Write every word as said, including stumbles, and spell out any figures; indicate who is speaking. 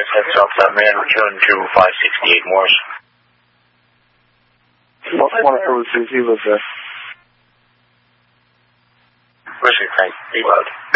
Speaker 1: Heads up, that man returned to five sixty-eight Morse.
Speaker 2: Most wonderful Lucy, he was there.
Speaker 1: Whiskey Tank, reload.